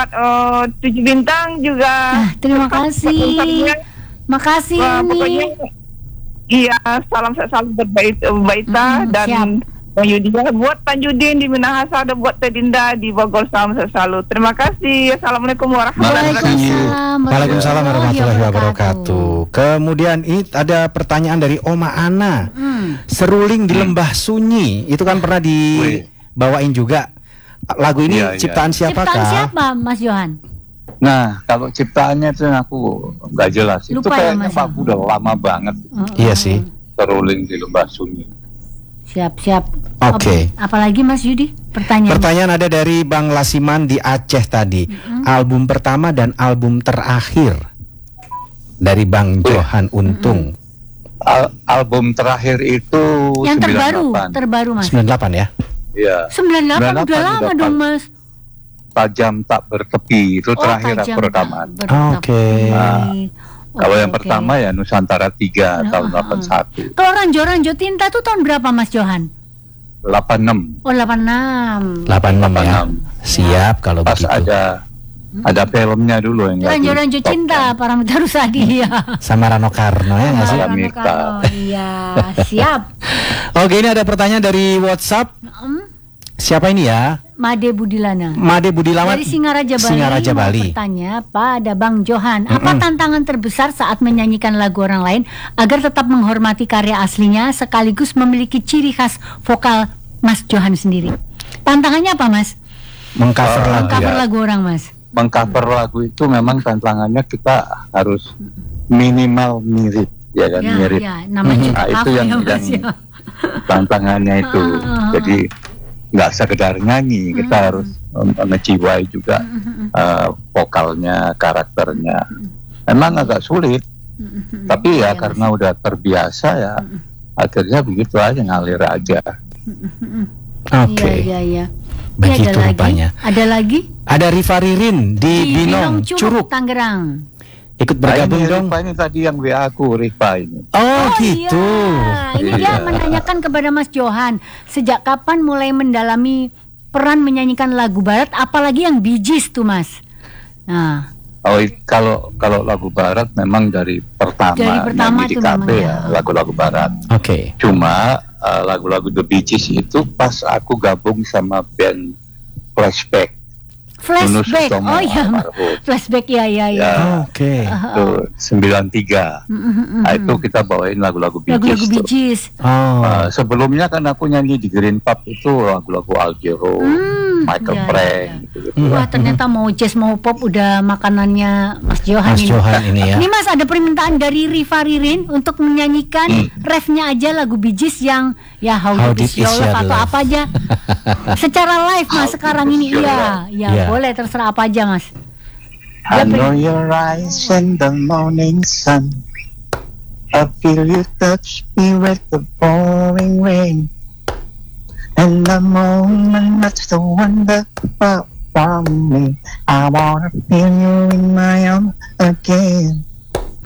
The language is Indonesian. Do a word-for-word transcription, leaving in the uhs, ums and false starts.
buat uh, tujuh bintang juga. Nah, terima kasih. Makasih Wah, nih. pokoknya iya, salam sehat selalu berbaik baita Mm, dan siap. Bang Yudi, buat Tanjudin di Minahasa, ada buat Tedinda di Bogor, salam sehat selalu. Terima kasih. Assalamualaikum warahmatullahi wabarakatuh. Waalaikumsalam. Waalaikumsalam warahmatullahi wabarakatuh. Kemudian ini ada pertanyaan dari Oma Ana. Hmm. Seruling di Lembah Sunyi, itu kan pernah dibawain juga. Lagu ini Iya, iya. ciptaan siapa, Ciptaan Kak? siapa, Mas Johan? Nah, kalau ciptaannya itu aku nggak jelas. Lupa itu ya, kayaknya Mas? Pak udah lama banget. Mm-mm. Iya sih. Seruling di Lembah Sunyi. Siap, siap. Oke. Apa, apalagi Mas Yudi? Pertanyaan. Pertanyaan ada dari Bang Lasiman di Aceh tadi. Album pertama dan album terakhir dari Bang Johan Untung. Al- album terakhir itu Yang terbaru, sembilan puluh delapan. terbaru Mas. sembilan puluh delapan ya? Iya. sembilan puluh delapan udah sembilan puluh delapan lama udah dong, pas. Mas. Tajam tak bertepi itu terakhir Tajam aku rekaman. tak bertepi. Oke. Nah, Kalau Oke, yang oke. pertama ya Nusantara tiga Nah, tahun ah, delapan puluh satu. Kalau Ranjo-Ranjo Tinta tuh tahun berapa Mas Johan? delapan puluh enam. Oh, delapan puluh enam. delapan puluh enam ya. delapan puluh enam. Siap kalau Pas begitu. ada ada filmnya dulu yang lagi Ranjo-Ranjo top Cinta, kan. Paramitha Rusadi ya. Sama Rano Karno ya nggak sih? Sama Rano Mirta. Karno, iya, siap. Oke, ini ada pertanyaan dari WhatsApp. Hmm, Siapa ini ya? Made Budilana. Made Budilawan Dari Singaraja Bali, Singaraja mau Bali. bertanya pada Bang Johan, apa tantangan terbesar saat menyanyikan lagu orang lain agar tetap menghormati karya aslinya sekaligus memiliki ciri khas vokal Mas Johan sendiri? Tantangannya apa Mas? Mengcover Uh, lagu. Cover ya. lagu orang Mas. Mengcover lagu itu memang tantangannya kita harus minimal mirip ya kan, Ya, mirip. ya, namanya juga Nah, itu cover yang ya Mas yang ya. tantangannya itu. Ah, ah, ah. Jadi nggak sekedar nyanyi, kita harus um, ngejiwai juga uh, vokalnya, karakternya. Memang agak sulit, tapi ya Iya, Mas. karena udah terbiasa ya, akhirnya begitu aja, ngalir aja. Oke. Iya, iya, iya. Begitu Ini ada rupanya. Lagi, ada lagi Ada Rifa Ririn di, Binong, Curug. Tangerang. Ikut Nah, bergabung ini dong. Rifa ini tadi yang W A aku, Rifa ini. Oh, gitu. Iya. Ini dia Iya. menanyakan kepada Mas Johan, sejak kapan mulai mendalami peran menyanyikan lagu barat, apalagi yang Bee Gees tuh Mas? Nah, Oh, i- kalau kalau lagu barat memang dari pertama, Dari pertama nyanyi di tuh kafe memang ya, ya. lagu-lagu barat. Oke. Cuma uh, lagu-lagu The Bee Gees itu pas aku gabung sama band Flashback. flashback. Sutomo Oh iya, almarhum. flashback ya ya ya. Ya, Oke. itu sembilan puluh tiga. Nah, itu kita bawain lagu-lagu Bee Gees. Lagu-lagu Bee tuh. Gees. Oh. Uh, sebelumnya kan aku nyanyi di Green Pub itu lagu-lagu Al Jarreau, Hmm, Michael ya, Frank ya, ya. gitu-gitu. Wah, ternyata mau jazz mau pop udah makanannya Mas Johan Mas ini. Johan ini ya. Ini Mas ada permintaan dari Rifa Ririn untuk menyanyikan refnya aja lagu Bee Gees yang ya How, How Deep Is Deep Is Your Love Your atau Love. apa aja. Secara live Mas How sekarang Deep ini Is Your iya, Love. ya Iya. boleh terserah apa aja Mas. I know your eyes in the morning sun. I feel you touch me with the pouring rain. And the moment that's the wonder about from me, I wanna feel you in my arms again.